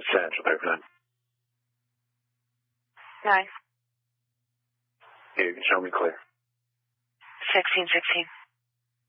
Central, there, 9. You can show me clear. 1616.